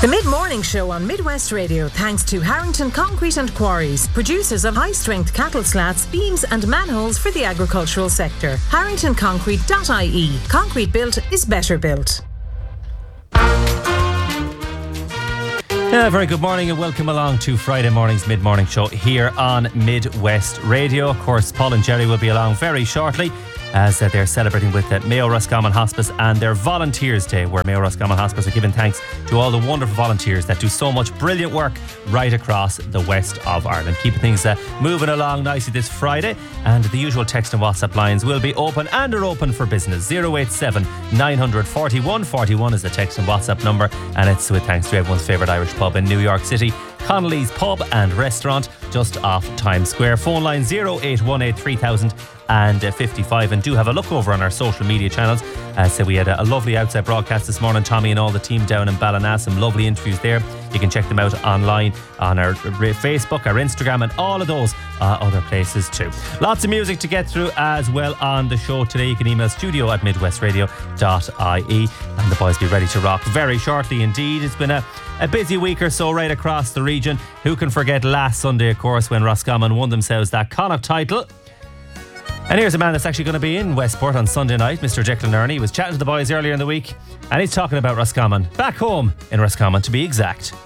The Mid-Morning Show on Midwest Radio, thanks to Harrington Concrete and Quarries, producers of high-strength cattle slats, beams and manholes for the agricultural sector. HarringtonConcrete.ie. Concrete built is better built. Yeah, very good morning and welcome along to Friday morning's Mid-Morning Show here on Midwest Radio. Of course, Paul and Jerry will be along very shortly as they're celebrating with Mayo Roscommon Hospice and their Volunteers Day, where Mayo Roscommon Hospice are giving thanks to all the wonderful volunteers that do so much brilliant work right across the west of Ireland. Keeping things moving along nicely this Friday, and the usual text and WhatsApp lines will be open and are open for business. 087 900 41 41 is the text and WhatsApp number, and it's with thanks to everyone's favourite Irish pub in New York City, Connolly's Pub and Restaurant, just off Times Square. Phone line 0818 3000 and 55, and do have a look over on our social media channels. So we had a lovely outside broadcast this morning, Tommy and all the team down in Ballina, some lovely interviews there. You can check them out online on our Facebook, our Instagram, and all of those other places too. Lots of music to get through as well on the show today. You can email studio@midwestradio.ie, and the boys will be ready to rock very shortly indeed. It's been a busy week or so right across the region. Who can forget last Sunday, of course, when Roscommon won themselves that Connacht title? And here's a man that's actually going to be in Westport on Sunday night, Mr. Declan Ernie. He was chatting to the boys earlier in the week, and he's talking about Roscommon, back home in Roscommon to be exact.